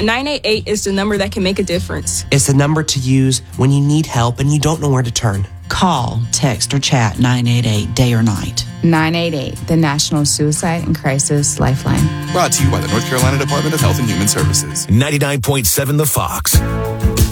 988 is the number that can make a difference. It's the number to use when you need help and you don't know where to turn. Call, text, or chat 988 day or night. 988, the National Suicide and Crisis Lifeline. Brought to you by the North Carolina Department of Health and Human Services. 99.7 The Fox.